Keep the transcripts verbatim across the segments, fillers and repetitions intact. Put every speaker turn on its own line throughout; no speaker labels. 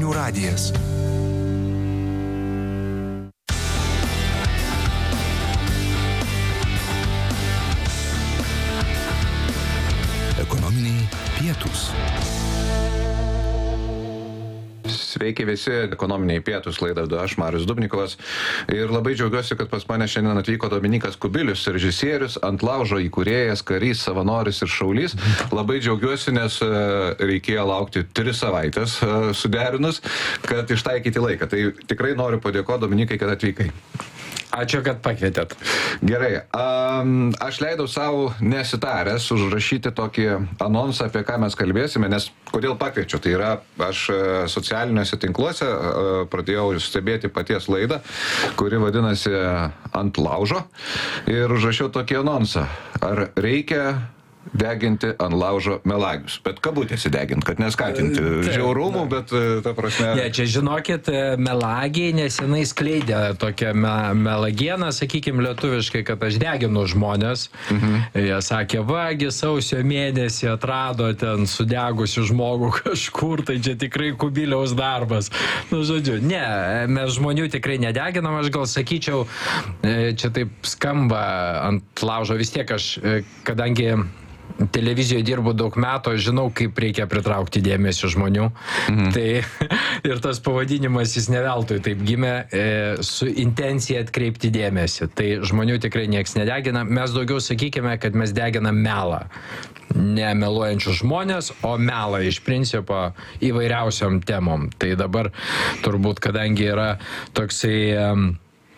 Žinių radijas. Ekonominiai pietūs.
Sveiki visi, ekonominiai pietūs laidą vedu aš, Marius Dubnikovas. Ir labai džiaugiuosi, kad pas mane šiandien atvyko Dominikas Kubilius, režisierius, Ant laužo įkūrėjas, karys, savanoris ir šaulys. Labai džiaugiuosi, nes reikėjo laukti tris savaitės suderinus, kad ištaikyti laiką. Tai tikrai noriu padėkoti Dominikai, kad atvykai.
Ačiū, kad pakvietėt.
Gerai, um, aš leidau savo nesitaręs užrašyti tokį anonsą, apie ką mes kalbėsime, nes kodėl pakviečiu, tai yra, aš socialiniuose tinkluose uh, pradėjau stebėti paties laidą, kuri vadinasi Ant laužo, ir užrašiau tokį anonsą. Ar reikia deginti ant laužo melagius, bet kabutėsi deginti, kad neskatinti žiaurumų, bet ta prasme...
Ne, čia žinokit, melagiai nesenai skleidė tokią me, melagieną, sakykime lietuviškai, kad aš deginu žmonės. Mhm. Jie sakė, vagi, sausio mėnesį atrado ten sudegusi žmogų kažkur, tai čia tikrai Kubiliaus darbas. Nu, žodžiu, ne, mes žmonių tikrai nedeginam, aš gal sakyčiau, čia taip skamba ant laužo, vis tiek aš, kadangi televizijoje dirbu daug metų, aš žinau, kaip reikia pritraukti dėmesį žmonių. Mhm. Tai ir tas pavadinimas jis neveltui taip gimė, e, su intencija atkreipti dėmesį. Tai žmonių tikrai nieks nedegina. Mes daugiau sakykime, kad mes deginam melą. Ne meluojančius žmonės, o melą iš principo įvairiausiom temom. Tai dabar turbūt, kadangi yra toksai... Um,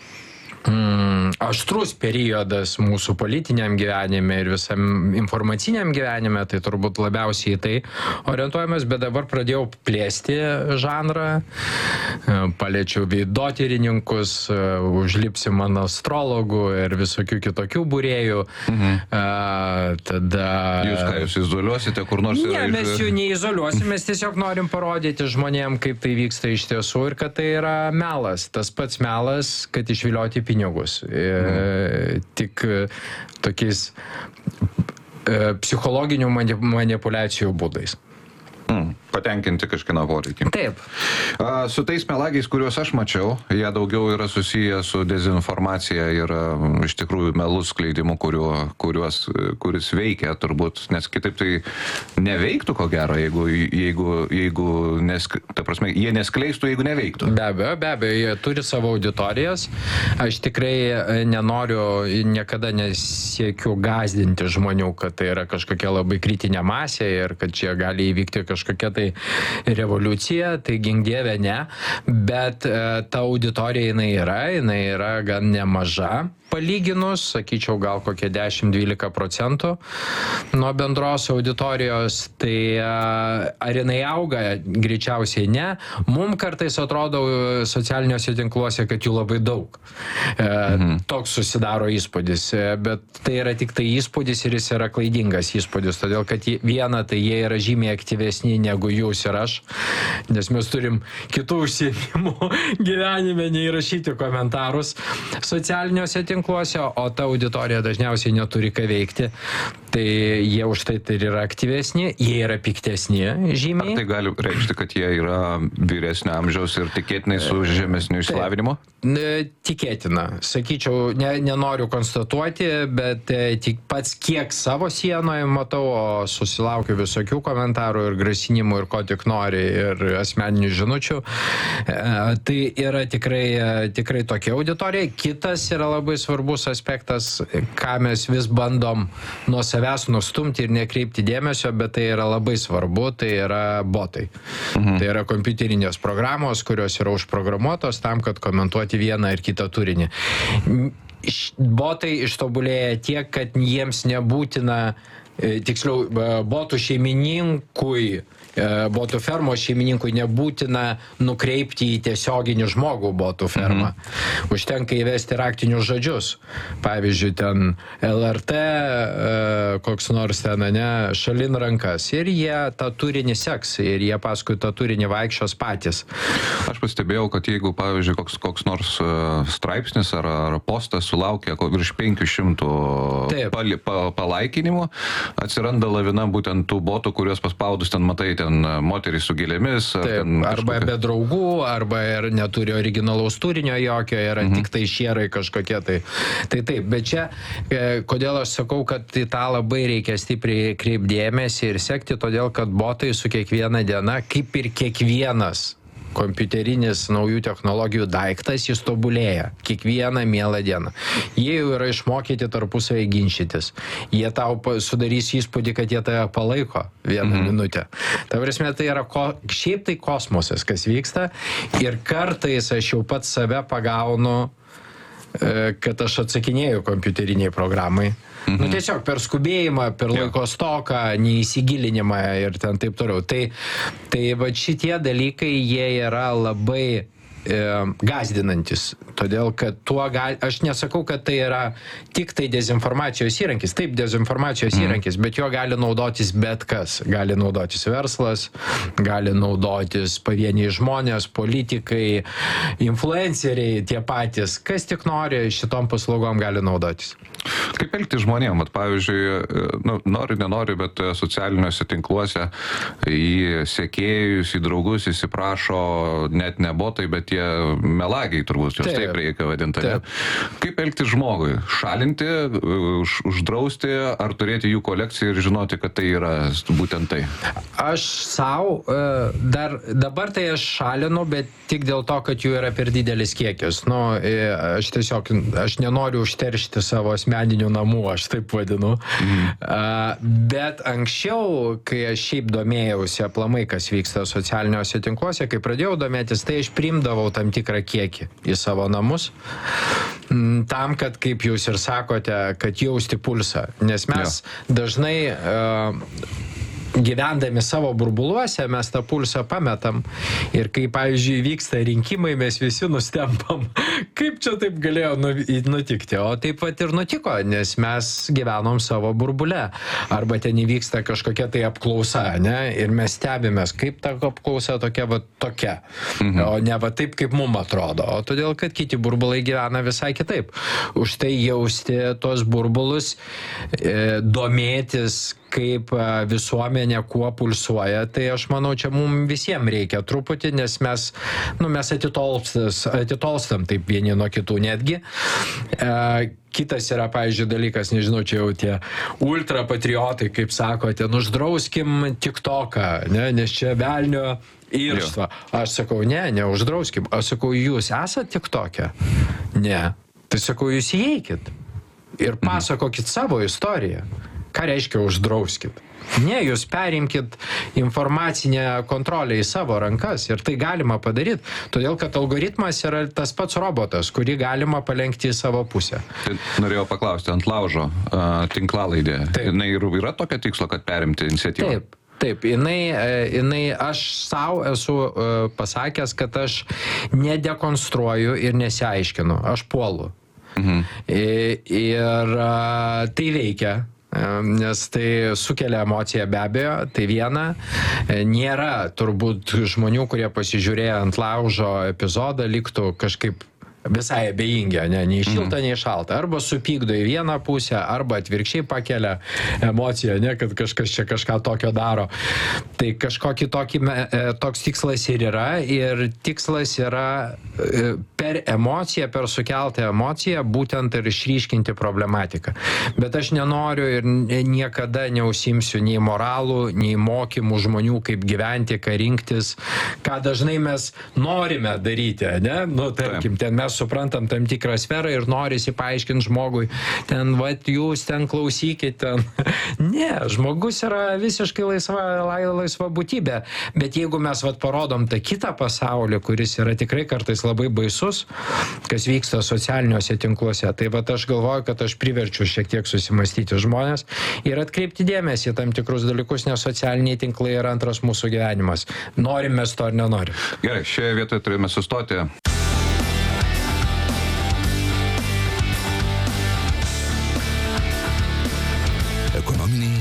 Mm, aštrus periodas mūsų politiniam gyvenime ir visam informaciniam gyvenime, tai turbūt labiausiai į tai orientuojamas, bet dabar pradėjau plėsti žanrą, paliečiau veidotyrininkus, užlipsim ant astrologų ir visokių kitokių būrėjų. Mhm. A, tada...
Jūs ką, jūs izoliuosite kur nors?
Ne, mes jų neizoliuosim, mes tiesiog norim parodyti žmonėm, kaip tai vyksta iš tiesų ir kad tai yra melas. Tas pats melas, kad išvilioti pinigus. E, tik tokiais e, psichologinių manipulacijų būdais.
Mm, patenkinti kažkieno poreikį.
Taip.
A, su tais melagiais, kuriuos aš mačiau, jie daugiau yra susiję su dezinformacija ir a, iš tikrųjų melų skleidimu, kuriuo, kuriuos, kuris veikia turbūt, nes kitaip tai neveiktų ko gero, jeigu, jeigu, jeigu nesk, ta prasme, jie neskleistų, jeigu neveiktų.
Be abejo, be abejo, jie turi savo auditorijas. Aš tikrai nenoriu, niekada nesiekiu gąsdinti žmonių, kad tai yra kažkokia labai kritinė masė ir kad čia gali įvykti kažkokia tai revoliucija, tai gink dieve ne, bet e, ta auditorija jinai yra, jinai yra gan nemaža. Palyginus, sakyčiau, gal kokie dešimt dvylika procentų nuo bendros auditorijos, tai ar jinai auga, greičiausiai ne. Mums kartais atrodo socialiniuose tinkluose, kad jų labai daug. Mhm. Toks susidaro įspūdis, bet tai yra tik tai įspūdis ir jis yra klaidingas įspūdis, todėl kad viena, tai jie yra žymiai aktyvesni negu jūs ir aš, nes mes turim kitų užsiėmimų gyvenime, neįrašyti komentarus socialiniuose tinkluose, o ta auditorija dažniausiai neturi ką veikti, tai jie už tai tai yra aktyvesni, jie yra piktesni žymiai.
Ar tai gali reikšti, kad jie yra vyresnio amžiaus ir tikėtinai su žemesniu išsilavinimu?
Tikėtina. Sakyčiau, ne, nenoriu konstatuoti, bet tik pats kiek savo sienoje matau, o susilaukiu visokių komentarų ir grasinimų ir ko tik nori ir asmeninių žinučių. Tai yra tikrai, tikrai tokia auditorija. Kitas yra labai svarbus aspektas, ką mes vis bandom nuo savęs nustumti ir nekreipti dėmesio, bet tai yra labai svarbu, tai yra botai. Mhm. Tai yra kompiuterinės programos, kurios yra užprogramuotos tam, kad komentuoti vieną ir kitą turinį. Botai ištobulėja tiek, kad jiems nebūtina, tiksliau, botų šeimininkui, botų fermos šeimininkui nebūtina nukreipti į tiesioginį žmogų botų fermą. Mhm. Užtenka įvesti raktinius žodžius. Pavyzdžiui, ten L R T, koks nors ten, ne, šalin rankas. Ir jie tą turinį seks, ir jie paskui tą turinį vaikščios patys.
Aš pastebėjau, kad jeigu, pavyzdžiui, koks, koks nors straipsnis ar, ar postas sulaukia virš penkių šimtų pali, pa, palaikinimų, atsiranda lavina būtent tų botų, kuriuos paspaudus ten matai, ten moterys su gėlėmis. Ar
Taip,
ten
arba
kažkokia...
be draugų, arba ir neturi originalaus turinio jokio, yra mhm. tik tai šierai kažkokie. Tai, tai taip, bet čia, kodėl aš sakau, kad į tą labai reikia stipriai kreipdėmėsi ir sekti, todėl kad botai su kiekviena diena, kaip ir kiekvienas kompiuterinis naujų technologijų daiktas, jis tobulėja kiekvieną mielą dieną. Jie jau yra išmokyti tarpusavai ginčytis. Jie tau sudarys įspūdį, kad jie tave palaiko vieną mm-hmm. minutę. Ta prasme, tai yra ko, šiaip tai kosmosas, kas vyksta, ir kartais aš jau pats save pagaunu, kad aš atsakinėju kompiuteriniai programai. Mhm. Nu, tiesiog per skubėjimą, per laiko stoką, neįsigilinimą ir ten taip toliau. Tai, tai va šitie dalykai, jie yra labai e, gazdinantis. Todėl, kad tuo gali... Aš nesakau, kad tai yra tik tai dezinformacijos įrankis. Taip, dezinformacijos mm. įrankis, bet jo gali naudotis bet kas. Gali naudotis verslas, gali naudotis pavieniai žmonės, politikai, influenceriai, tie patys. Kas tik nori, šitom paslaugom gali naudotis.
Kaip elgti žmonėm? Vat, pavyzdžiui, nu, nori, nenori, bet socialiniuose tinkluose į sekėjus, į draugus įsiprašo net ne botai, bet tie melagiai turbūt, jos taip, taip reikia vadinti. Taip. Kaip elgti žmogui? Šalinti, už, uždrausti, ar turėti jų kolekciją ir žinoti, kad tai yra būtent tai?
Aš savo, dar dabar tai aš šalinu, bet tik dėl to, kad jų yra per didelis kiekis. Nu, aš tiesiog, aš nenoriu užteršti savo asmeninių namų, aš taip vadinu. Mm. Bet anksčiau, kai aš šiaip domėjausi aplamai, kas vyksta socialiniuose tinkluose, kai pradėjau domėtis, tai aš priimdavau tam tikrą kiekį į savo namus, tam, kad, kaip jūs ir sakote, kad jausti pulsą. Nes mes ja. dažnai uh, gyvendami savo burbuluose, mes tą pulsą pametam. Ir kai, pavyzdžiui, vyksta rinkimai, mes visi nustempam, kaip čia taip galėjo nutikti. O taip pat ir nutiko, nes mes gyvenom savo burbule. Arba ten įvyksta kažkokia tai apklausa, ne? Ir mes stebimės, kaip ta apklausa tokia, va tokia. Mhm. O ne va taip, kaip mum atrodo. O todėl, kad kiti burbulai gyvena visai kitaip. Už tai jausti tos burbulus, e, domėtis, kaip visuomenė kuo pulsuoja, tai aš manau, čia mums visiems reikia truputį, nes mes, nu, mes atitolstam taip vieni nuo kitų netgi. E, kitas yra, pavyzdžiui, dalykas, nežinau, čia jau tie ultrapatriotai, kaip sakote, uždrauskim TikToką, ne, nes čia velnio irštva. Aš sakau, ne, neuždrauskim. Aš sakau, jūs esate TikToke? Ne. Tai sakau, jūs įeikit ir pasakokit savo istoriją. Ką reiškia uždrauskit? Ne, jūs perimkit informacinę kontrolę į savo rankas ir tai galima padaryti, todėl kad algoritmas yra tas pats robotas, kurį galima palenkti į savo pusę.
Tai norėjau paklausti, ant laužo uh, tinklalaidė, jinai yra tokio tikslo, kad perimti iniciatyvą?
Taip. Taip, jinai, jinai, aš savo esu uh, pasakęs, kad aš nedekonstruoju ir nesiaiškinu, aš puolu. Mhm. Ir, ir uh, tai veikia. Nes tai sukelia emociją be abejo, tai viena. Nėra turbūt žmonių, kurie pasižiūrėjo ant laužo epizodą, liktų kažkaip visai abejingi, ne, nei šilta, mm. nei šalta. Arba supykdo į vieną pusę, arba atvirkščiai pakelia emociją, ne, kad kažkas čia kažką tokio daro. Tai kažkokį tokį, toks tikslas ir yra, ir tikslas yra per emociją, per sukeltą emociją, būtent ir išryškinti problematiką. Bet aš nenoriu ir niekada neužsiimsiu nei moralų, nei mokymų žmonių, kaip gyventi, ką rinktis, ką dažnai mes norime daryti, ne? Nu, tarkim, ten mes suprantam tam tikrą sferą ir norisi paaiškinti žmogui, ten, vat, jūs ten klausykit, ten. Ne, žmogus yra visiškai laisva, laisva būtybė, bet jeigu mes, vat, parodom tą kitą pasaulį, kuris yra tikrai kartais labai baisus, kas vyksta socialiniuose tinkluose, tai vat aš galvoju, kad aš priverčiu šiek tiek susimastyti žmonės ir atkreipti dėmesį tam tikrus dalykus, nes socialiniai tinklai yra antras mūsų gyvenimas. Norim mes to ar nenorim.
Gerai, šioje vietoje turime sustoti.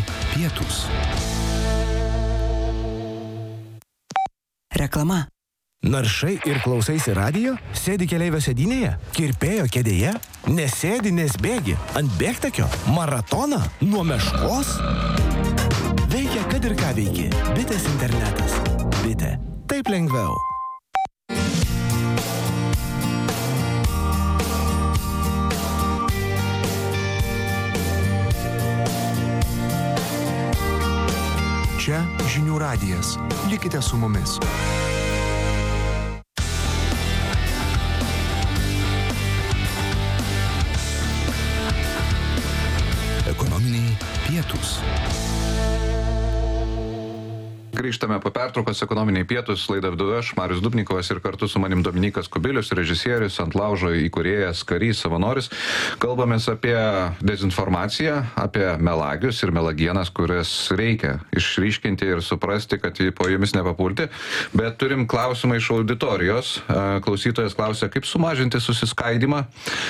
Reklama. Naršai ir klausaisi radijo? Sėdi keleivio sėdynėje? Kirpėjo kėdėje? Nesėdi, nes bėgi? Ant bėgtakio? Maratoną? Nuo meškos? Veikia, kad ir ką veiki. Bitės internetas. Bitė. Taip lengviau.
Čia žinių radijas. Likite su mumis. Ekonominiai pietūs.
Grįžtame po pertraukos, ekonominiai pietūs, laidą vedu aš, Marius Dubnikovas, ir kartu su manim Dominykas Kubilius, režisierius, Ant laužo įkūrėjas, karys, savanoris. Kalbamės apie dezinformaciją, apie melagius ir melagienas, kurias reikia išryškinti ir suprasti, kad po jomis nepapulti. Bet turim klausimą iš auditorijos. Klausytojas klausia, kaip sumažinti susiskaidimą,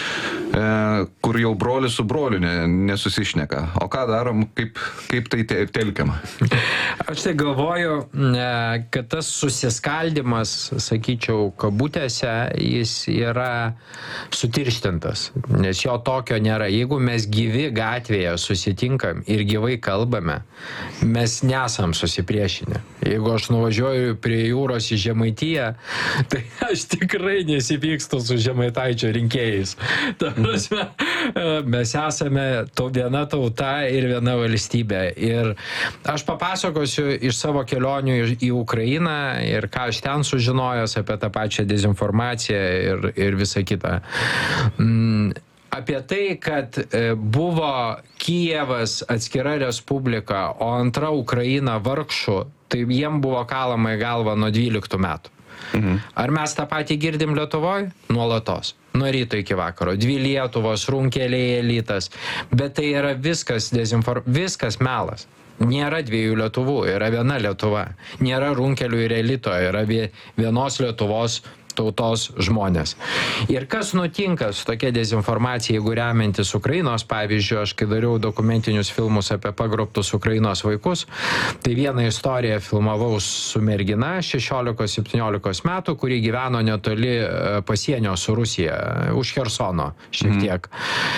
kur jau brolis su broliu nesusišneka. O ką darom, kaip, kaip tai telkiama?
Aš tai galvoju, kad tas susiskaldimas, sakyčiau, kabutėse, jis yra sutirštintas, nes jo tokio nėra. Jeigu mes gyvi gatvėje susitinkam ir gyvai kalbame, mes nesam susipriešinę. Jeigu aš nuvažiuoju prie jūros į Žemaitiją, tai aš tikrai nesipykstu su Žemaitaičio rinkėjais. Ta prasme, mes esame to viena tauta ir viena valstybė. Ir aš papasakosiu iš savo kelionių į Ukrainą ir ką aš ten sužinojęs apie tą pačią dezinformaciją ir, ir visą kitą. Mm, apie tai, kad buvo Kijevas atskira respublika, o antra Ukraina vargšų, tai jiem buvo kalama į galvą nuo dvyliktų metų. Mhm. Ar mes tą patį girdim Lietuvoje? Nuolatos. Nuo ryto iki vakaro. Dvi Lietuvos, runkeliai, elitas. Bet tai yra viskas dezinfor... viskas melas. Nėra dviejų Lietuvų, yra viena Lietuva. Nėra runkelių ir elito, yra vienos Lietuvos tautos žmonės. Ir kas nutinka su tokia dezinformacija, jeigu remiantis Ukrainos pavyzdžiui, aš kai dariau dokumentinius filmus apie pagrobtus Ukrainos vaikus, tai vieną istoriją filmavau su mergina šešiolikos septyniolikos metų, kuri gyveno netoli pasienio su Rusija, už Chersono šiek tiek.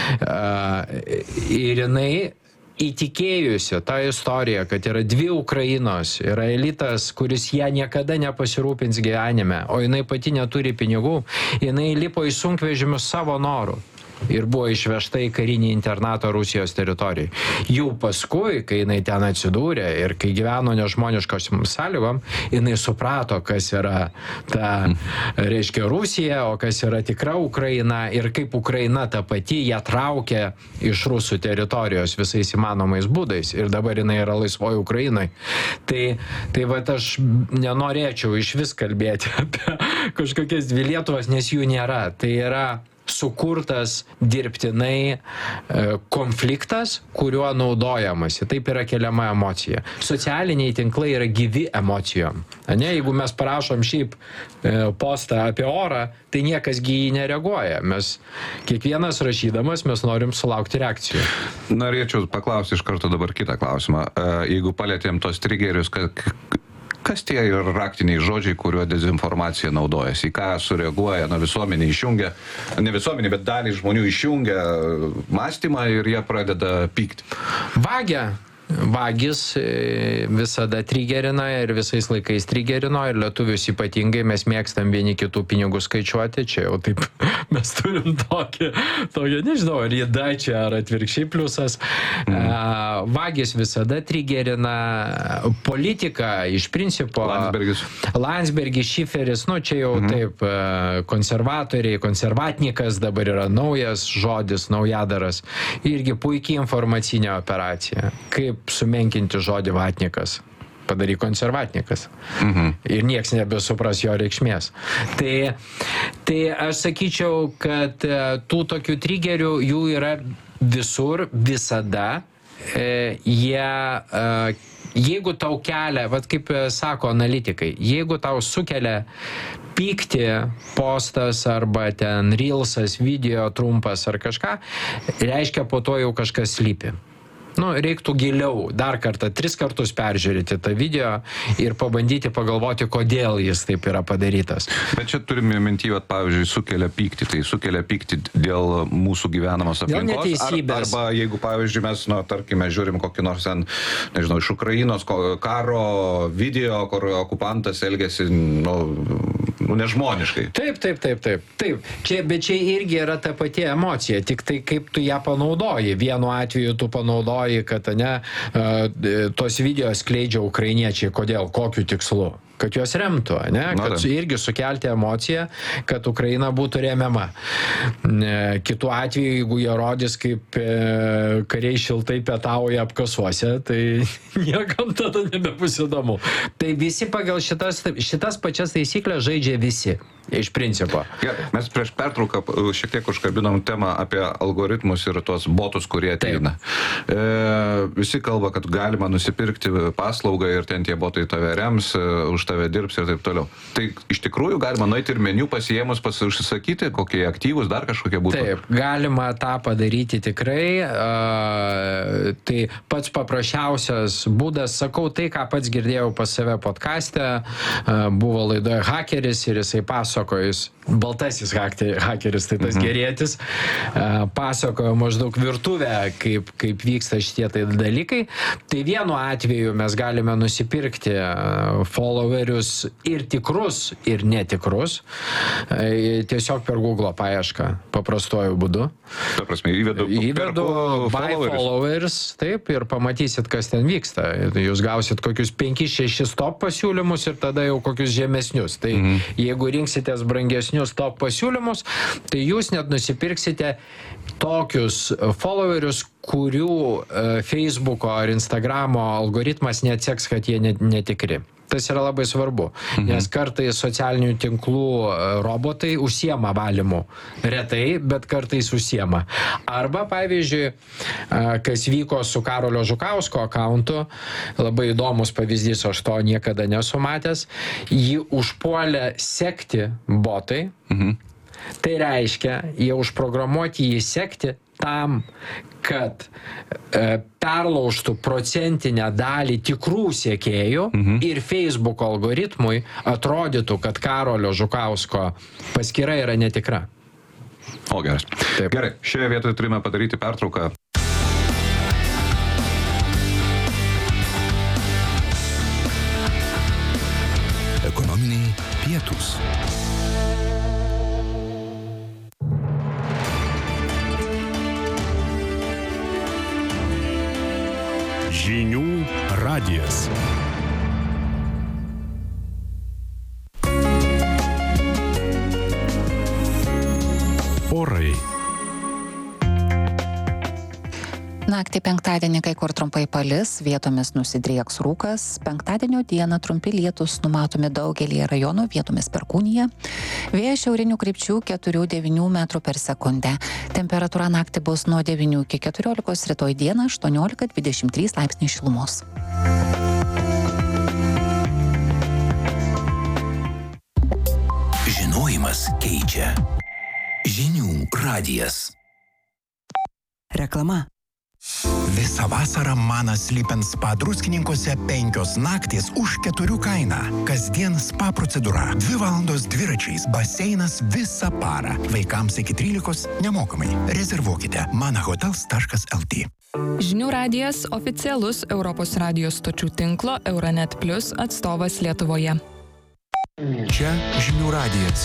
Mm. Ir jinai įtikėjusi tą istoriją, kad yra dvi Ukrainos, yra elitas, kuris ją niekada nepasirūpins gyvenime, o jinai pati neturi pinigų, jinai lipo į sunkvežimius savo norų ir buvo išvežta į karinį internatą Rusijos teritorijai. Jau paskui, kai jinai ten atsidūrė ir kai gyveno nežmoniškos sąlygom, jinai suprato, kas yra ta, reiškia, Rusija, o kas yra tikra Ukraina ir kaip Ukraina ta pati ją traukė iš rusų teritorijos visais įmanomais būdais ir dabar jinai yra laisvoji Ukrainai. Tai, tai vat aš nenorėčiau iš vis kalbėti apie kažkokias dvi Lietuvas, nes jų nėra. Tai yra sukurtas dirbtinai konfliktas, kuriuo naudojamasi. Taip yra keliama emocija. Socialiniai tinklai yra gyvi emocijom. Ne, jeigu mes parašom šiaip postą apie orą, tai niekas gi jį nereaguoja. Mes, kiekvienas rašydamas, mes norim sulaukti reakcijų.
Norėčiau paklausti iš karto dabar kitą klausimą. Jeigu palėtėm tos trigerius, kad kas tie yra raktiniai žodžiai, kuriuo dezinformacija naudojasi, į ką sureaguoja, na, visuomenė išjungia, ne visuomenė, bet dalį žmonių išjungia mąstymą ir jie pradeda pykti.
Vagia. Vagis visada trigerina ir visais laikais trigerino ir lietuvius ypatingai mes mėgstam vieni kitų pinigų skaičiuoti, čia jau taip mes turim tokį, tokį nežinau, ar jėda čia, ar atvirkščiai pliusas. Mm. Vagis visada trigerina, politika iš principo.
Landsbergis.
Landsbergis, Šiferis, nu čia jau mm. taip, konservatoriai, konservatnikas dabar yra naujas žodis, naujadaras, irgi puikiai informacinė operacija. Kaip sumenkinti žodį vatnikas, padaryk konservatnikas. Mhm. Ir nieks nebesupras jo reikšmės. Tai, tai aš sakyčiau, kad tų tokių trigerių jų yra visur, visada. E, jie, e, jeigu tau kelia, vat kaip sako analitikai, jeigu tau sukelia pykti postas arba ten reelsas, video trumpas ar kažką, reiškia po to jau kažkas slypi. Nu, reiktų giliau, dar kartą, tris kartus peržiūrėti tą video ir pabandyti pagalvoti, kodėl jis taip yra padarytas.
Bet čia turime minty, kad, pavyzdžiui, sukelia pyktį. Tai sukelia pyktį dėl mūsų gyvenamos aplinkos.
Dėl neteisybės.
Ar, arba jeigu, pavyzdžiui, mes, nu, tarkime, žiūrim kokį nors, ten, nežinau, iš Ukrainos karo video, kur okupantas elgėsi, nu, nu, nežmoniškai.
Taip, taip, taip, taip. taip. Čia, bet čia irgi yra ta pati emocija, tik tai kaip tu ją panaudoji. Vienu atveju tu panaudoji, kad ne, tos video skleidžia ukrainiečiai. Kodėl? Kokiu tikslu? Kad juos remtų, ne? Kad su, irgi sukelti emociją, kad Ukraina būtų remiama. Kitu atveju, jeigu jie rodys, kaip kariai šiltai pietauja apkasuose, tai niekam tada nebebus įdomu. Tai visi pagal šitas, šitas pačias taisyklės žaidžia visi. Iš principo.
Gerai, mes prieš pertrauką šiek tiek užkabinom temą apie algoritmus ir tuos botus, kurie ateina. E, visi kalba, kad galima nusipirkti paslaugą ir ten tie botai tave rems, už tave dirbs ir taip toliau. Tai iš tikrųjų galima nueiti ir meniu pasiemus užsisakyti, kokie aktyvūs, dar kažkokie būtų?
Taip, galima tą padaryti tikrai. Uh, tai pats paprasčiausias būdas, sakau tai, ką pats girdėjau pas save podcaste, uh, buvo laidoje Hakeris ir jisai pasakojo, jis baltasis hakeris, tai tas gerėtis, uh, pasakojo maždaug virtuvę, kaip, kaip vyksta šitie tai dalykai. Tai vienu atveju mes galime nusipirkti uh, followerius ir tikrus, ir netikrus, uh, tiesiog per Google paiešką, paprastuoju būdu.
Ta prasme, įvedu,
įvedu buy followers. followers, taip, ir pamatysit, kas ten vyksta. Jūs gausit kokius penkis šešis top pasiūlymus ir tada jau kokius žemesnius. Tai mhm. jeigu rinksitės brangesnius top pasiūlymus, tai jūs net nusipirksite tokius followerius, kurių Facebooko ar Instagramo algoritmas neatseks, kad jie netikri. Tas yra labai svarbu, mhm. nes kartais socialinių tinklų robotai užsiema valymu. Retai, bet kartais užsiema. Arba, pavyzdžiui, kas vyko su Karolio Žukausko akauntu, labai įdomus pavyzdys, aš to niekada nesu matęs, jį užpuolė sekti botai. Mhm. Tai reiškia, jie užprogramuoti jį sekti tam, kad e, perlaužtų procentinę dalį tikrų sekėjų mhm. ir Facebook algoritmui atrodytų, kad Karolio Žukausko paskyra yra netikra.
O, geras. Taip. Gerai, šioje vietoje turime padaryti pertrauką.
Ekonominiai pietūs.
Žinių radijas. Orai.
Naktį penktadienį kai kur trumpai palis, vietomis nusidrieks rūkas. Penktadienio dieną trumpi lietūs numatomi daugelyje rajonų, vietomis perkūnija. Vėjas šiaurinių krypčių keturi devyni metrų per sekundę. Temperatūra naktį bus nuo devynių iki keturiolikos, rytoj dieną aštuoniolika dvidešimt trys laipsniai šilumos.
Žinojimas keičia. Žinių radijas.
Reklama.
Visą vasarą Manas Lipen spa Druskininkuose penkios naktys už keturių kainą. Kasdien spa procedūra. Dvi valandos dviračiais, baseinas visą parą. Vaikams iki trylikos nemokamai. Rezervuokite manahotels taškas lt.
Žinių radijas oficialus Europos radijos stočių tinklo Euronet Plus atstovas Lietuvoje.
Čia Žinių radijas.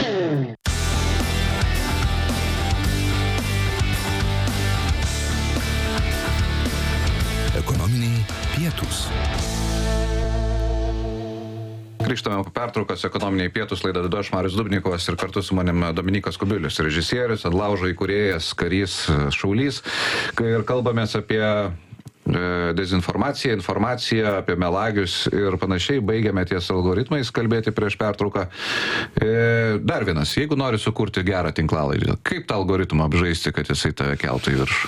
Ekonominiai pietūs.
Grįžtame po pertraukos ekonominiai pietūs, laidą vedu aš Marius Dubnikovas ir kartu su manim Dominikas Kubilius, režisierius, Atlaužo įkūrėjas, karys, šaulys. Ir kalbamės apie dezinformaciją, informaciją, apie melagius ir panašiai. Baigiame ties algoritmais kalbėti prieš pertrauką. Dar vienas, jeigu nori sukurti gerą tinklalaidę, kaip tą algoritmą apžaisti, kad jisai tave keltų į viršų?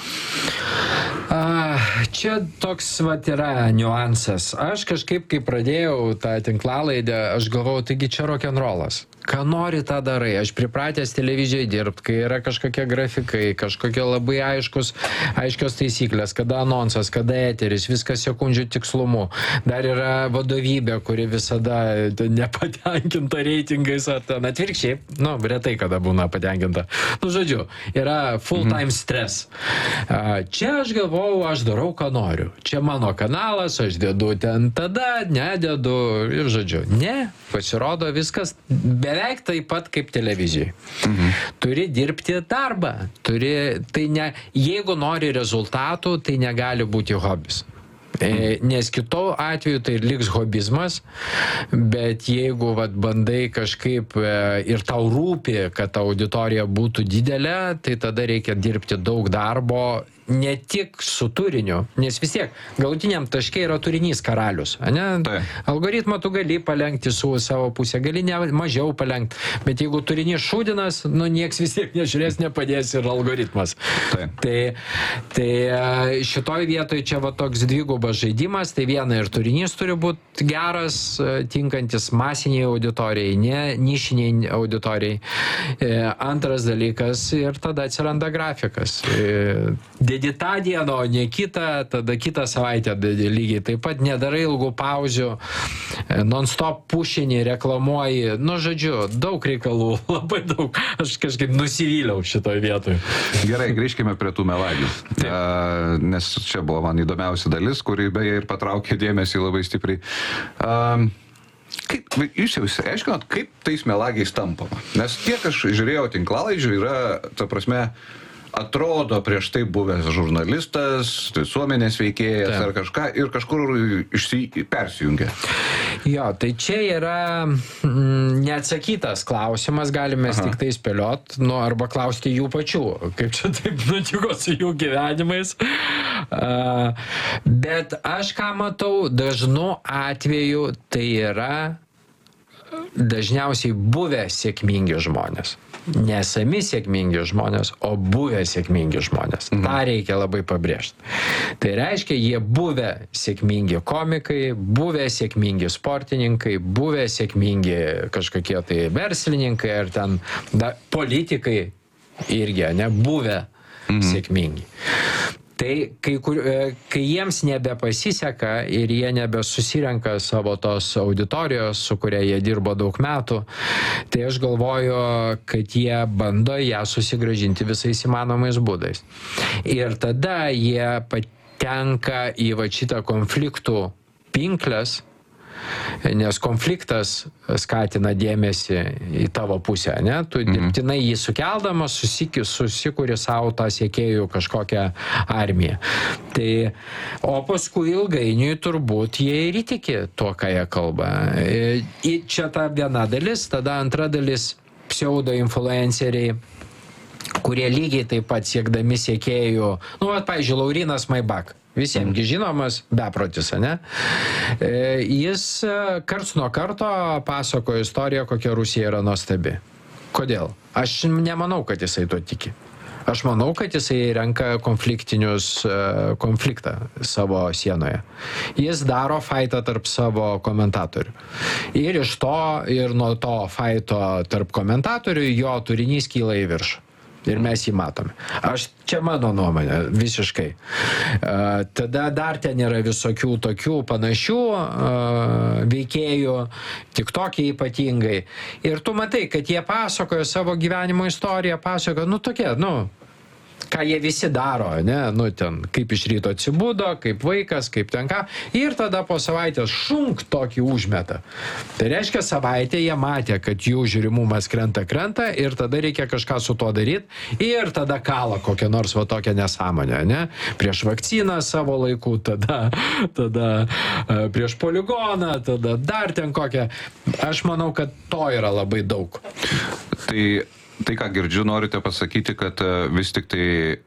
Čia toks vat yra niuansas. Aš kažkaip, kai pradėjau tą tinklalaidę, aš galvojau, taigi čia rock'n'rollas. Ką nori, tą darai. Aš pripratęs televizijoje dirbti, kai yra kažkokie grafikai, kažkokie labai aiškus, aiškios taisyklės, kada anonsas, kada eteris, viskas sekundžių tikslumu. Dar yra vadovybė, kuri visada nepatenkinta reitingais, ar ten atvirkščiai, nu, retai kada būna patenkinta. Nu, žodžiu, yra full-time stress. Čia aš galvojau, aš darau, ką noriu. Čia mano kanalas, aš dedu ten tada, nededu, ir žodžiu. Ne, pasirodo viskas beveik taip pat kaip televizijai. Mhm. Turi dirbti darbą. Turi, tai ne, jeigu nori rezultatų, tai negali būti hobis. E, nes kito atveju tai liks hobizmas, bet jeigu vat, bandai kažkaip e, ir tau rūpi, kad ta auditorija būtų didelė, tai tada reikia dirbti daug darbo, ne tik su turiniu, nes vis tiek galutiniam taške yra turinys karalius. Ne? Tai. Algoritmą tu gali palenkti su savo pusę, gali ne, mažiau palenkti, bet jeigu turinys šūdinas, nu nieks vis tiek nežiūrės, nepadės ir algoritmas. Tai, tai, tai šitoj vietoj čia va toks dvigubas žaidimas, tai viena ir turinys turi būti geras, tinkantis masiniai auditorijai, ne nišiniai auditorijai. Antras dalykas ir tada atsiranda grafikas. Dedi tą dieną, o ne kitą, tada kitą savaitę lygiai. Taip pat nedarai ilgų pauzių, non-stop pušinį, reklamuoji. Nu, žodžiu, daug reikalų, labai daug. Aš kažkaip nusivyliau šitoj vietoj.
Gerai, grįžkime prie tų melagių. Uh, nes čia buvo man įdomiausia dalis, kuri beje ir patraukė dėmesį labai stipriai. Uh, Kaip, jūs jau aiškinot, kaip tais melagiais tampama? Nes kiek aš žiūrėjau tinklalaidžių, yra, ta prasme, atrodo prieš tai buvęs žurnalistas, visuomenės veikėjas Taip. Ar kažką ir kažkur išsi, persijungia.
Jo, tai čia yra mm, neatsakytas klausimas, galime Aha. tik tai spėliot, nu, arba klausti jų pačių, kaip čia taip nutiko su jų gyvenimais. Uh, bet aš ką matau, dažnu atveju tai yra dažniausiai buvę sėkmingi žmonės. Nesami sėkmingi žmonės, o buvę sėkmingi žmonės. Mhm. Ta reikia labai pabrėžti. Tai reiškia, jie buvę sėkmingi komikai, buvę sėkmingi sportininkai, buvę sėkmingi kažkokie tai verslininkai ar ten da, politikai irgi, ne, buvę mhm. sėkmingi. Tai kai, kur, kai jiems nebepasiseka ir jie nebesusirenka savo tos auditorijos, su kuria jie dirbo daug metų, tai aš galvoju, kad jie bando ją susigrąžinti visais įmanomais būdais. Ir tada jie patenka į va šitą konfliktų pinkles, nes konfliktas skatina dėmesį į tavo pusę, ne? Tu mhm. dirbtinai jį sukeldamas susik, susikuri savo tą siekėjų kažkokią armiją. Tai, o paskui ilgainiui turbūt jie ir įtiki tuo, ką jie kalba. Ir čia ta viena dalis, tada antra dalis pseudo-influenceriai, kurie lygiai taip pat siekdami siekėjų, nu, vat, pavyzdžiui, Laurynas Maibak. Visiemgi žinomas beprotis, ne? E, jis karts nuo karto pasakojo istoriją, kokia Rusija yra nuostabi. Kodėl? Aš nemanau, kad jisai to tiki. Aš manau, kad jisai renka konfliktinius konfliktą savo sienoje. Jis daro faitą tarp savo komentatorių. Ir iš to, ir nuo to faito tarp komentatorių jo turinys kyla į viršų. Ir mes jį matome. Aš, čia mano nuomonė, visiškai. Uh, tada dar ten yra visokių tokių panašių uh, veikėjų, tik tokie ypatingai. Ir tu matai, kad jie pasakojo savo gyvenimo istoriją, pasakojo, nu tokie, nu, ką jie visi daro, ne, nu ten, kaip iš ryto atsibudo, kaip vaikas, kaip ten ką, ir tada po savaitės šunk tokį užmeta. Tai reiškia, savaitę jie matė, kad jų žiūrimumas krenta, krenta, ir tada reikia kažką su tuo daryti, ir tada kala kokią nors va tokią nesąmonę, ne, prieš vakciną savo laiku, tada, tada prieš poligoną, tada dar ten kokią. Aš manau, kad to yra labai daug.
Tai Tai, ką girdžiu, norite pasakyti, kad vis tik tai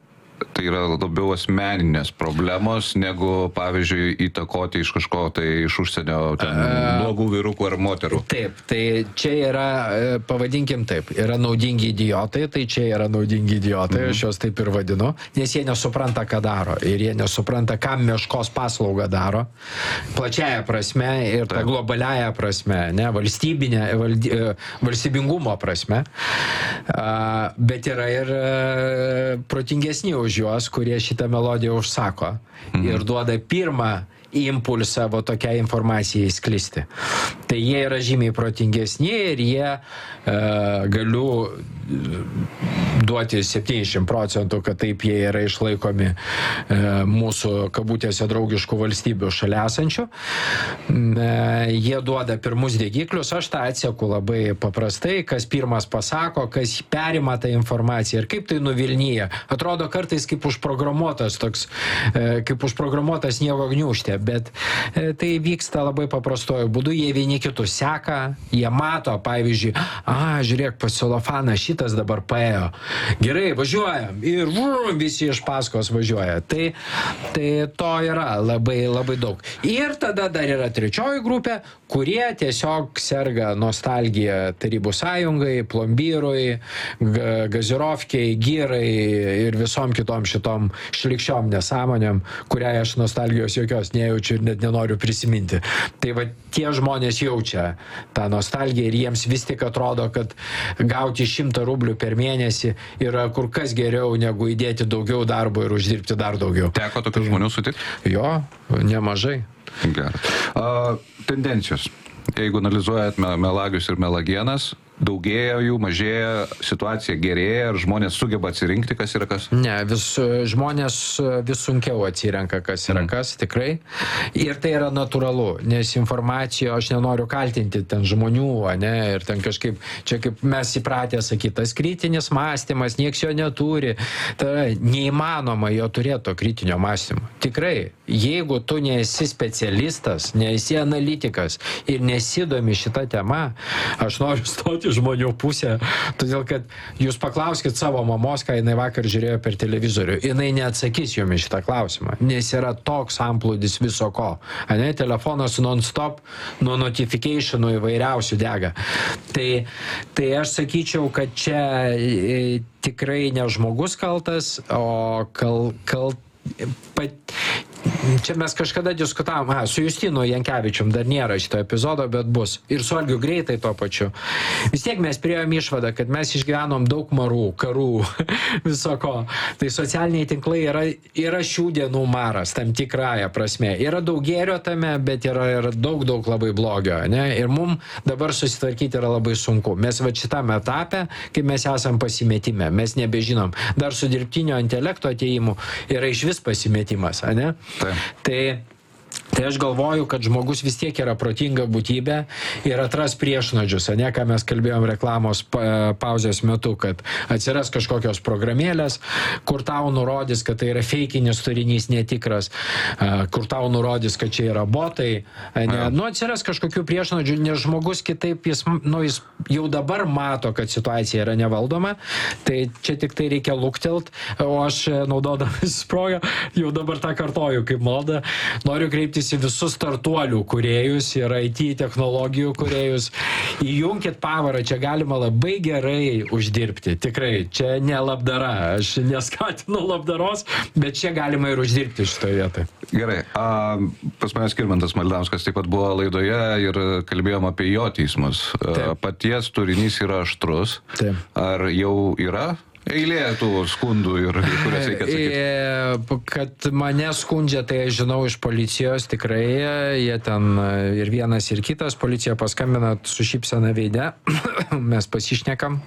tai yra labiau asmeninės problemos, negu, pavyzdžiui, įtakoti iš kažko, tai iš užsienio ten blogų vyrukų ar moterų.
Taip, tai čia yra, pavadinkim taip, yra naudingi idiotai, tai čia yra naudingi idiotai, mhm. aš juos taip ir vadinu, nes jie nesupranta, ką daro ir jie nesupranta, kam meškos paslaugą daro, plačiaja prasme ir ta globaliaja prasme, ne, valstybinė, valdy, valstybingumo prasme, bet yra ir protingesni už juos, kurie šitą melodiją užsako mhm. ir duoda pirmą impulsą va tokią informaciją įsklisti. Tai jie yra žymiai protingesni ir jie e, galiu duoti septyniasdešimt procentų, kad taip jie yra išlaikomi e, mūsų kabutėse draugiškų valstybių šalia esančių. E, jie duoda pirmus degiklius, aš tą atseku labai paprastai, kas pirmas pasako, kas perima tą informaciją ir kaip tai nuvilnyja. Atrodo kartais kaip užprogramuotas toks, e, kaip užprogramuotas sniego gniūžtė, bet e, tai vyksta labai paprastuoju būdu, jie vieni kitus seka, jie mato, pavyzdžiui, a, žiūrėk, pas celofaną šitas dabar paėjo. Gerai, važiuojam. Ir vrum, visi iš paskos važiuoja. Tai, tai to yra labai, labai daug. Ir tada dar yra trečioji grupė, kurie tiesiog serga nostalgiją Tarybų sąjungai, plombyrui, gazirovkiai, gyrai ir visom kitom šitom šlikščiom nesąmonėm, kuriai aš nostalgijos jokios nejaučiu ir net nenoriu prisiminti. Tai va, tie žmonės jaučia tą nostalgiją ir jiems vis tik atrodo, kad gauti šimtą rublių per mėnesį yra kur kas geriau, negu įdėti daugiau darbo ir uždirbti dar daugiau.
Teko tokių žmonių sutikti?
Jo, nemažai.
Gerai. Uh, tendencijos. Jeigu analizuojat melagius ir melagienas, daugėja jų, mažėja, situacija gerėja, ar žmonės sugeba atsirinkti, kas yra kas?
Ne, vis, žmonės vis sunkiau atsirenka, kas yra mm. kas, tikrai. Ir tai yra natūralu, nes informacijo, aš nenoriu kaltinti ten žmonių, ne, ir ten kažkaip, čia kaip mes įpratę sakyti, tas kritinis mąstymas, nieks jo neturi, tai neįmanoma jo turėti to kritinio mąstymo. Tikrai, jeigu tu nesi specialistas, nesi analitikas ir nesidomi šitą temą, aš noriu stoti žmonių pusę, todėl kad jūs paklauskit savo mamos, ką jinai vakar žiūrėjo per televizorių, jinai neatsakys jums į šitą klausimą, nes yra toks amplūdis viso ko. Ane, telefonas non-stop nuo notificationų įvairiausių dega. Tai, tai aš sakyčiau, kad čia e, tikrai ne žmogus kaltas, o kal, kal, pat, čia mes kažkada diskutavom, a, su Justinu Jankevičium dar nėra šito epizodo, bet bus. Ir su Algiu greitai tuo pačiu. Vis tiek mes priėjom išvadą, kad mes išgyvenom daug marų, karų, viso ko. Tai socialiniai tinklai yra, yra šių dienų maras, tam tikrąja prasme. Yra daug gėrio tame, bet yra ir daug, daug labai blogio. Ne? Ir mums dabar susitvarkyti yra labai sunku. Mes va šitame etape, kai mes esam pasimetime, mes nebežinom. Dar su dirbtinio intelekto atėjimu yra iš vis pasimetimas, ane?
Tai.
Tai, tai aš galvoju, kad žmogus vis tiek yra protinga būtybė ir atras priešnodžius, ne, ką mes kalbėjom reklamos pa, pauzės metu, kad atsiras kažkokios programėlės, kur tau nurodys, kad tai yra feikinis turinys netikras, kur tau nurodys, kad čia yra botai, ne, nu atsiras kažkokių priešnodžių, nes žmogus kitaip, jis, nu, jis jau dabar mato, kad situacija yra nevaldoma, tai čia tik tai reikia luktelt, o aš naudodamas progą, jau dabar tą kartoju kaip maldą, noriu kreiptis į visus startuolių kūrėjus ir I T technologijų kūrėjus. Įjunkit pavarą, čia galima labai gerai uždirbti. Tikrai, čia ne labdara. Aš neskatinu labdaros, bet čia galima ir uždirbti šitoje vietoje.
Gerai. A, pas manęs Skirmantas Malinauskas taip pat buvo laidoje ir kalbėjom apie jo teismus. A, paties turinys yra aštrus. Taip. Ar jau yra eilė tų skundų ir kurias reikia atsakyti?
Kad mane skundžia, tai aš žinau iš policijos, tikrai, jie ten ir vienas ir kitas, policija paskambina su šypsena veide, mes pasišnekam,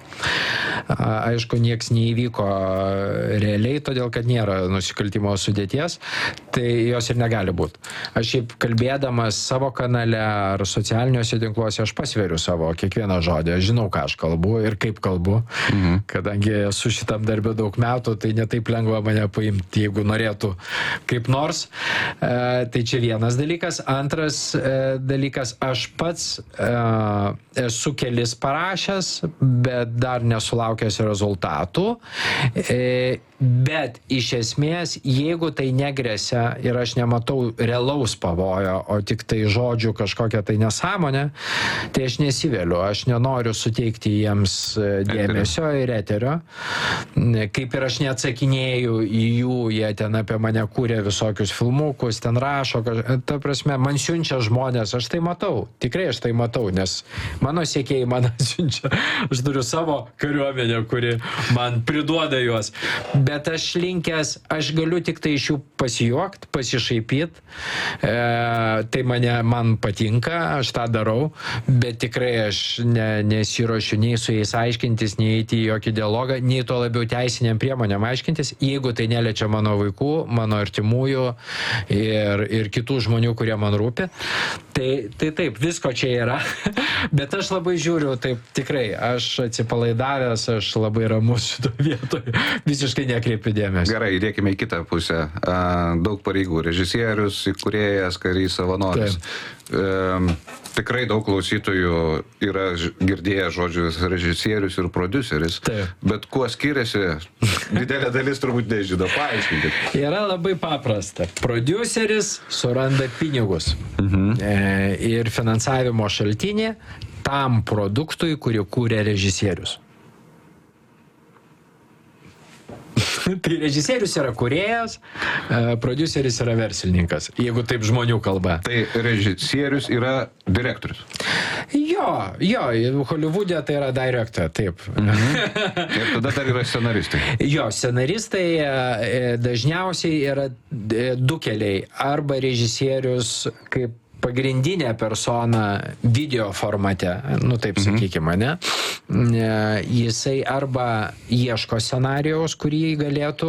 aišku, nieks neįvyko realiai, todėl kad nėra nusikaltimo sudėties, tai jos ir negali būti. Aš šiaip kalbėdamas savo kanale ar socialiniuose tinkluose, aš pasveriu savo kiekvieną žodį, aš žinau, ką aš kalbu ir kaip kalbu, mhm. kadangi esu šitam darbė daug metų, tai netaip lengva mane paimti, jeigu norėtų kaip nors. E, tai čia vienas dalykas. Antras e, dalykas, aš pats e, esu kelis parašęs, bet dar nesulaukęs rezultatų. E, bet iš esmės, jeigu tai negresia ir aš nematau realaus pavojo, o tik tai žodžių kažkokią tai nesąmonę, tai aš nesivėliu. Aš nenoriu suteikti jiems dėmesio ir eterio. Kaip ir aš neatsakinėju į jų, jie ten apie mane kūrė visokius filmukus, ten rašo, ta prasme, man siunčia žmonės, aš tai matau, tikrai aš tai matau, nes mano siekėjai man siunčia, aš turiu savo kariuomenę, kuri man priduoda juos, bet aš linkęs, aš galiu tik tai iš jų pasijuokt, pasišaipyt, e, tai mane, man patinka, aš tą darau, bet tikrai aš ne, nesiruošiu nei su jais aiškintis, nei eiti į jokį dialogą, nei tuo labiau teisiniam priemonėm aiškintis, jeigu tai neliečia mano vaikų, mano artimųjų ir, ir kitų žmonių, kurie man rūpi. Tai, tai taip, visko čia yra, bet aš labai žiūriu, taip tikrai, aš atsipalaidavęs, aš labai ramus šito vietoje, visiškai nekreipiu dėmesio.
Gerai, įdėkime į kitą pusę. Daug pareigų, režisierius, įkūrėjas, karys, savanoris. E, tikrai daug klausytojų yra girdėję žodžius režisierius ir prodiuseris, taip. Bet kuo skiriasi, didelė dalis turbūt nežino, paaiškinkit.
Yra labai paprasta. Prodiuseris suranda pinigus mhm. e, ir finansavimo šaltinį tam produktui, kurį kūrė režisierius. Tai režisierius yra kūrėjas, prodiuseris yra verslininkas, jeigu taip žmonių kalba.
Tai režisierius yra direktorius.
Jo, jo, Hollywoode tai yra director, taip.
Mhm. Ir tada dar yra scenaristai.
Jo, scenaristai dažniausiai yra du keliai. Arba režisierius kaip pagrindinė persona video formate, nu taip mhm. sakykime, ne? Jisai arba ieško scenarijaus, kurį galėtų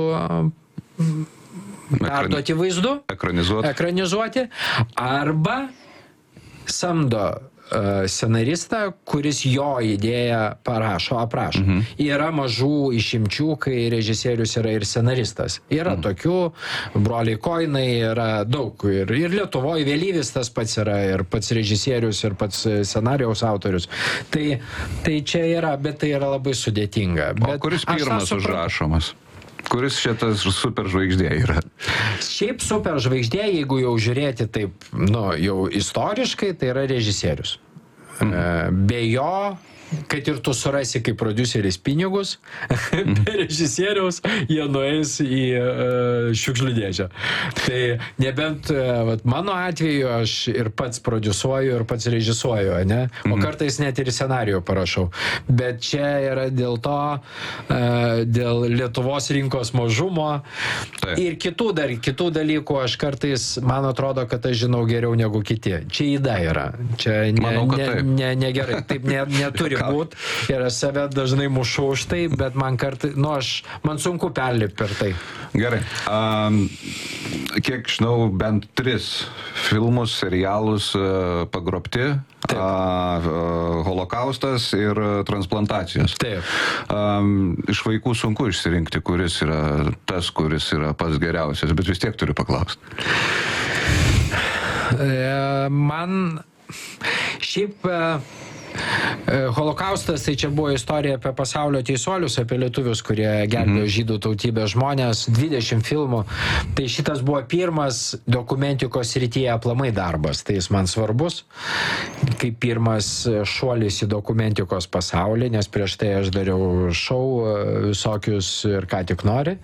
perduoti vaizdu,
ekranizuoti,
ekranizuoti arba samdo scenaristą, kuris jo idėją parašo, aprašo. Mhm. Yra mažų išimčių, kai režisierius yra ir scenaristas. Yra mhm. tokių, broliai Koinai yra daug. Ir, ir Lietuvoje Vėlyvis tas pats yra, ir pats režisierius, ir pats scenarijaus autorius. Tai, tai čia yra, bet tai yra labai sudėtinga.
O bet kuris pirmas užrašomas? Kuris šitas superžvaigždė yra?
Šiaip superžvaigždė, jeigu jau žiūrėti taip, nu, jau istoriškai, tai yra režisierius. Mm. Be jo, kad ir tu surasi kaip prodiuseris pinigus, mm. be režisieriaus jie nueis į uh, šiukšlių dėžę. Tai nebent uh, vat, mano atveju aš ir pats prodiusuoju, ir pats režisuoju, ne? O mm. kartais net ir scenarijų parašau. Bet čia yra dėl to, uh, dėl Lietuvos rinkos mažumo tai. Ir kitų, dar, kitų dalykų aš kartais, man atrodo, kad aš žinau geriau negu kiti. Čia įda yra. Čia ne,
Manau,
ne, ne, ne gerai. Taip ne, neturi būt. Ir aš save dažnai mušu už tai, bet man kartai, nu aš, man sunku perlipti per tai.
Gerai. Um, kiek žinau, bent tris filmus, serialus uh, pagrobti. Uh, uh, holokaustas ir transplantacijos.
Taip.
Um, iš vaikų sunku išsirinkti, kuris yra tas, kuris yra pats geriausias, bet vis tiek turiu paklausti.
E, man šiaip e, Holokaustas, tai čia buvo istorija apie pasaulio teisuolius, apie lietuvius, kurie gelbėjo žydų tautybės žmonės, dvidešimt filmų. Tai šitas buvo pirmas dokumentikos srityje aplamai darbas, tai jis man svarbus, kaip pirmas šuolis į dokumentikos pasaulį, nes prieš tai aš dariau šou visokius ir ką tik nori.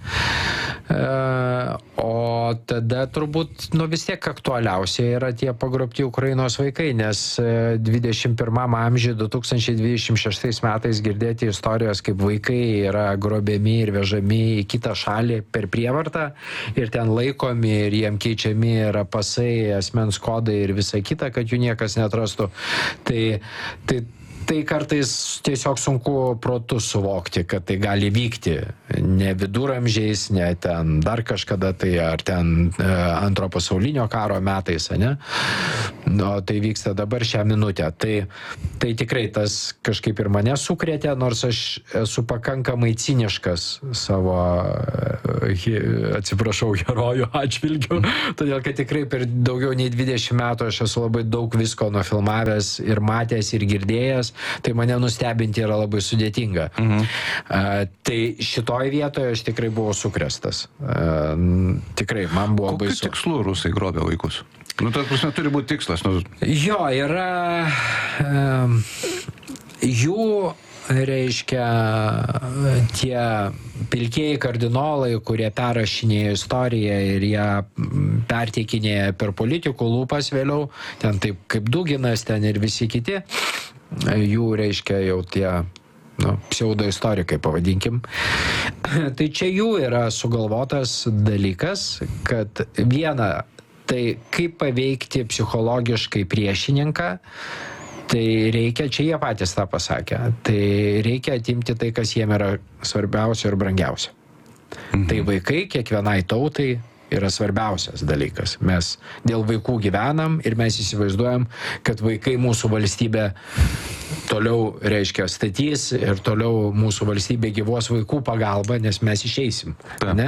O tada turbūt, nu vis tiek aktualiausia yra tie pagrobti Ukrainos vaikai, nes dvidešimt pirmam amžiuje du tūkstančiai dvidešimt šeštais metais girdėti istorijos, kaip vaikai yra grobiami ir vežami į kitą šalį per prievartą ir ten laikomi ir jiem keičiami yra pasai, asmens kodai ir visa kita, kad jų niekas neatrastų. Tai, tai tai kartais tiesiog sunku protu suvokti, kad tai gali vykti. Ne viduramžiais, ne ten dar kažkada, tai ar ten e, antro pasaulinio karo metais, ne? O tai vyksta dabar šią minutę. Tai, tai tikrai tas kažkaip ir mane sukrėtė, nors aš esu pakankamai ciniškas savo, e, atsiprašau, herojų atžvilgiu, todėl kad tikrai per daugiau nei dvidešimt metų aš esu labai daug visko nufilmavęs ir matęs ir girdėjęs. Tai mane nustebinti yra labai sudėtinga. Mhm. Uh, tai šitoj vietoje aš tikrai buvau sukrėstas. Uh, tikrai, man buvo
Kokiu
baisu.
Kokiu tikslu rusai grobė vaikus? Nu, tas prasme turi būti tikslas. Nu...
Jo, yra uh, jų, reiškia, tie pilkieji kardinolai, kurie perrašinėjo istoriją ir ją perteikinėja per politikų lūpas vėliau, ten taip kaip Duginas, ten ir visi kiti, jų, reiškia, jau tie nu, pseudoistorikai, pavadinkim. Tai čia jų yra sugalvotas dalykas, kad viena, tai kaip paveikti psichologiškai priešininką, tai reikia, čia jie patys tą pasakė, tai reikia atimti tai, kas jiem yra svarbiausia ir brangiausia. Mhm. Tai vaikai kiekvienai tautai yra svarbiausias dalykas. Mes dėl vaikų gyvenam ir mes įsivaizduojam, kad vaikai mūsų valstybę toliau, reiškia, statys ir toliau mūsų valstybė gyvos vaikų pagalba, nes mes išeisim. Ne?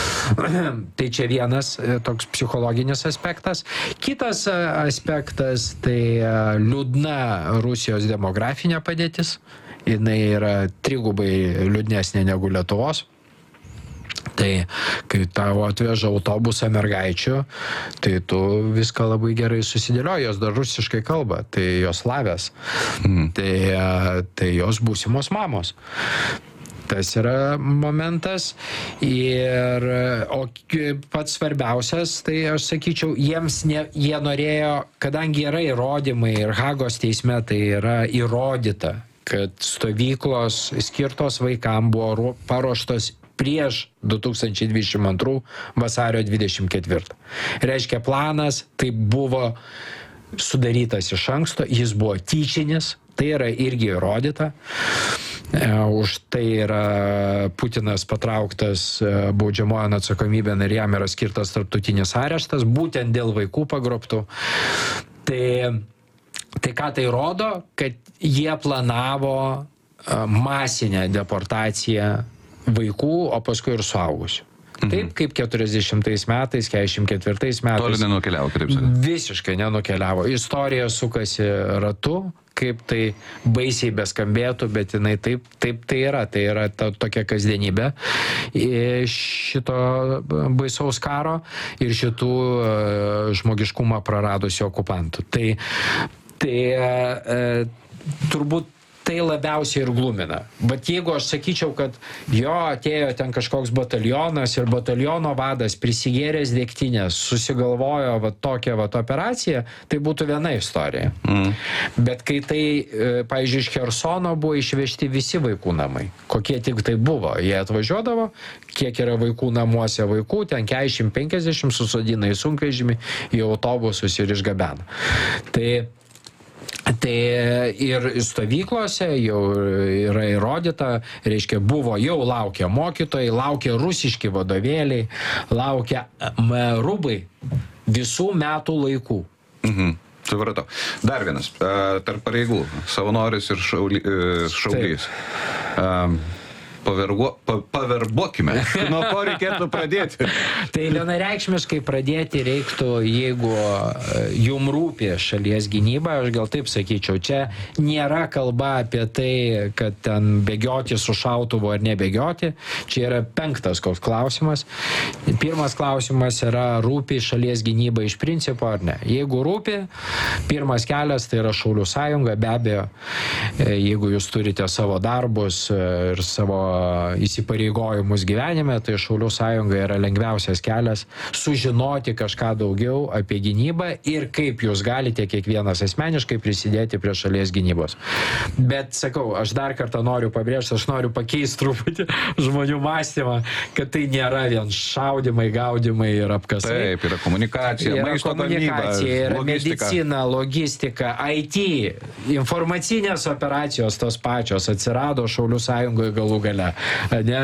Tai čia vienas toks psichologinis aspektas. Kitas aspektas, tai liūdna Rusijos demografinė padėtis. Jinai yra trigubai liūdnesnė negu Lietuvos. Tai kai tau atveža autobusą mergaičių, tai tu viską labai gerai susidėlioji, jos dar rusiškai kalba, tai jos slavės, mm. tai, tai jos būsimos mamos. Tas yra momentas. Ir, o pats svarbiausias, tai aš sakyčiau, jiems ne, jie norėjo, kadangi yra įrodymai ir Hagos teisme tai yra įrodyta, kad stovyklos skirtos vaikam buvo paruoštos prieš du tūkstančiai dvidešimt antrų vasario dvidešimt ketvirtą. Reiškia, planas tai buvo sudarytas iš anksto, jis buvo tyčinis, tai yra irgi įrodyta. Už tai yra Putinas patrauktas baudžiamojon atsakomybėn ir jam yra skirtas tarptautinis areštas, būtent dėl vaikų pagrobtų. Tai, tai ką tai rodo, kad jie planavo masinę deportaciją vaikų, o paskui ir suaugusių. Mhm. Taip, kaip keturiasdešimtais metais, keturiasdešimt ketvirtais metais.
Toli nenukeliavo, kitaip sakant.
Visiškai nenukeliavo. Istorija sukasi ratu, kaip tai baisiai beskambėtų, bet jinai taip, taip tai yra. Tai yra ta, tokia kasdienybė šito baisaus karo ir šitų žmogiškumą praradusių okupantų. Tai, tai e, turbūt tai labiausiai ir glumina. Bet jeigu aš sakyčiau, kad jo atėjo ten kažkoks batalionas ir bataliono vadas prisigėręs degtinės, susigalvojo va tokią va operaciją, tai būtų viena istorija. Mm. Bet kai tai, pavyzdžiui, iš Chersono buvo išvežti visi vaikų namai, kokie tik tai buvo, jie atvažiuodavo, kiek yra vaikų namuose vaikų, ten keturiasdešimt penkiasdešimt susodina į sunkvežimį, į autobusus ir išgabena. Tai Tai ir stovyklose jau yra įrodyta, reiškia, buvo, jau laukia mokytojai, laukia rusiški vadovėliai, laukia rubai visų metų laikų.
Mhm. Supratau. Dar vienas, tarp pareigų, savanoris ir šauli, šaulys. Pavergo, pa, paverbuokime. Nuo ko reikėtų pradėti?
Tai vienareikšmiškai pradėti reiktų, jeigu jum rūpi šalies gynyba, aš gal taip sakyčiau, čia nėra kalba apie tai, kad ten bėgioti su šautuvu ar nebėgioti, čia yra penktas koks klausimas. Pirmas klausimas yra, rūpi šalies gynyba iš principo ar ne. Jeigu rūpi, pirmas kelias tai yra Šaulių sąjunga, be abejo, jeigu jūs turite savo darbus ir savo įsipareigojimus gyvenime, tai Šaulių sąjunga yra lengviausias kelias sužinoti kažką daugiau apie gynybą ir kaip jūs galite kiekvienas asmeniškai prisidėti prie šalies gynybos. Bet sakau, aš dar kartą noriu pabrėžti, aš noriu pakeisti truputį žmonių mąstymą, kad tai nėra vien šaudimai, gaudimai ir apkasai.
Taip, yra komunikacija,
yra
maisto
komunikacija, yra
logistika.
medicina, logistika, I T, informacinės operacijos tos pačios atsirado Šaulių sąjungoje galų gale. Ne?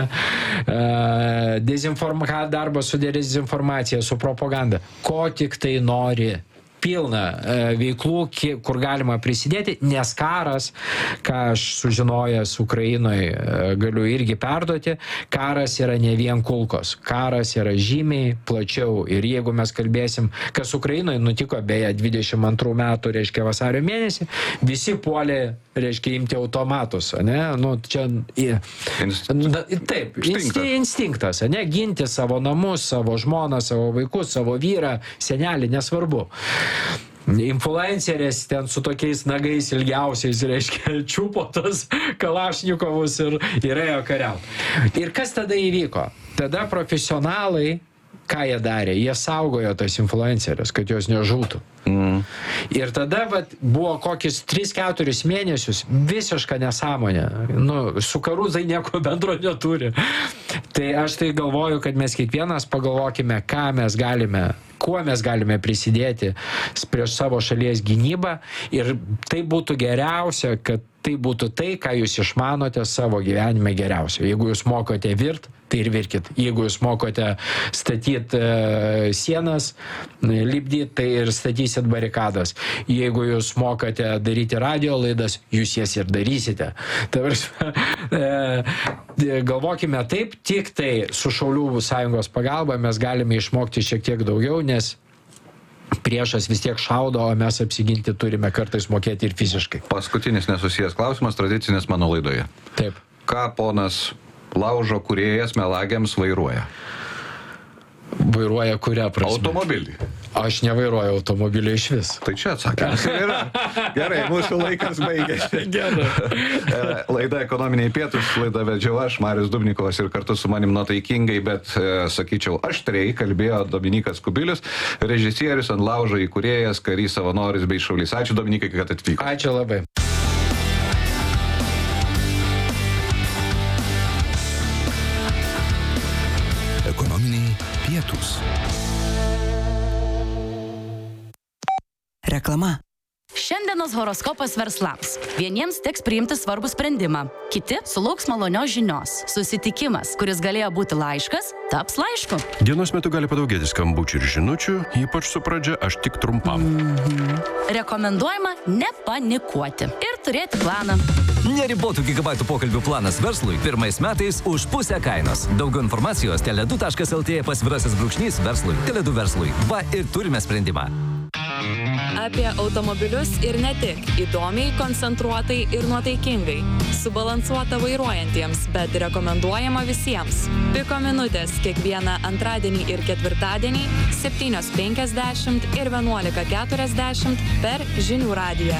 Dezinforma, darbas su dezinformacija, su propaganda. Ko tik tai nori. Pilna veiklų, kur galima prisidėti, nes karas, ką aš sužinojęs Ukrainoje galiu irgi perduoti, karas yra ne vien kulkos. Karas yra žymiai plačiau. Ir jeigu mes kalbėsim, kas Ukrainoje nutiko beje dvidešimt antrų metų, reiškia vasario mėnesį, visi puolė, reiškia, imti automatus, ne? Nu, čia,
Inst...
taip, instinktas, instinktas, ne? Ginti savo namus, savo žmoną, savo vaikus, savo vyrą, senelį, nesvarbu. Influencerės ten su tokiais nagais ilgiausiais, reiškia, čiupo tas kalašnikovus ir, ir ėjo kariauti. Ir kas tada įvyko? Tada profesionalai, ką jie darė? Jie saugojo tas influencerės, kad jos nežūtų. Mm. Ir tada vat, buvo kokius tris keturis mėnesius visiška nesąmonė. Nu, su karu tai nieko bendro neturi. Tai aš tai galvoju, kad mes kiekvienas pagalvokime, ką mes galime, kuo mes galime prisidėti prieš savo šalies gynybą. Ir tai būtų geriausia, kad tai būtų tai, ką jūs išmanote savo gyvenime geriausia. Jeigu jūs mokote virt, tai ir virkit. Jeigu jūs mokote statyti e, sienas, lipdyti, tai ir statysit barikadas. Jeigu jūs mokate daryti radio laidas, jūs jas ir darysite. Tai e, galvokime taip, tik tai su Šaulių sąjungos pagalba mes galime išmokti šiek tiek daugiau, nes priešas vis tiek šaudo, o mes apsiginti turime kartais mokėti ir fiziškai.
Paskutinis nesusijęs klausimas, tradicinis mano laidoje.
Taip.
Ką ponas laužo kūrėjas melagiams vairuoja?
Vairuoja kuria prasme?
Automobilį.
Aš nevairuoju automobilį iš vis.
Tai čia atsakymas yra. Gerai, mūsų laikas baigėsi.
Gerai.
Laida Ekonominiai pietūs, laida vedžiau aš, Marius Dubnikovas, ir kartu su manim nuotaikingai, bet, sakyčiau, aštriai kalbėjo Dominykas Kubilius, režisierius, ant laužo įkūrėjas, karys, savanoris bei šaulys. Ačiū, Dominikai, kad atvyko.
Ačiū labai.
Ekonominiai pietūs.
Reklama. Šiandienos horoskopas verslams. Vieniems teks priimti svarbų sprendimą, kiti sulauks malonios žinios. Susitikimas, kuris galėjo būti laiškas, taps laišku.
Dienos metu gali padaugėti skambučių ir žinučių, ypač su pradžia aš tik trumpam.
Mm-hmm. Rekomenduojama nepanikuoti ir turėti planą.
Neribotų gigabaitų pokalbių planas verslui pirmais metais už pusę kainos. Daugiau informacijos tele du taškas lt pasvirasis brūkšnys verslui. tele du verslui. Va ir turime sprendimą.
Apie automobilius ir ne tik. Įdomiai, koncentruotai ir nuotaikingai. Subalansuota vairuojantiems, bet rekomenduojama visiems. Piko minutės kiekvieną antradienį ir ketvirtadienį septynios penkiasdešimt ir vienuolika keturiasdešimt per Žinių radiją.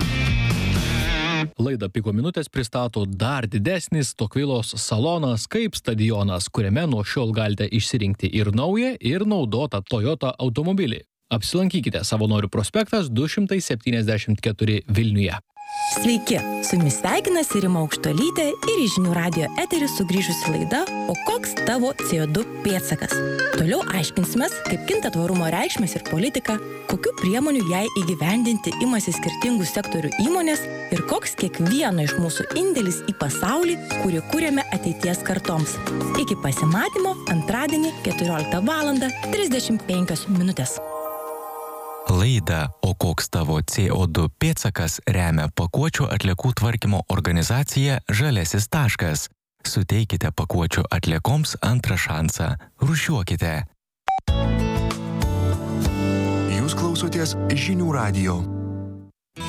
Laidą Piko minutės pristato dar didesnis Tokvilos salonas kaip stadionas, kuriame nuo šiol galite išsirinkti ir naują, ir naudotą Toyota automobilį. Apsilankykite Savanorių prospektas du šimtai septyniasdešimt keturi Vilniuje.
Sveiki, su jumis sveikinasi Rima Aukštuolytė ir į Žinių radijo eterį sugrįžusi laida O koks tavo C O du pėdsakas? Toliau aiškinsimės, kaip kinta tvarumo reikšmės ir politika, kokių priemonių jai įgyvendinti imasi skirtingų sektorių įmonės ir koks kiekvieno iš mūsų indėlis į pasaulį, kurį kūrėme ateities kartoms. Iki pasimatymo antradienį keturioliktą valandą trisdešimt penkios minutės.
Laidą O koks tavo C O du pėdsakas remia pakuočių atliekų tvarkymo organizacija Žaliasis taškas. Suteikite pakuočių atliekoms antrą šansą. Rūšiuokite.
Jūs klausotės Žinių radijo.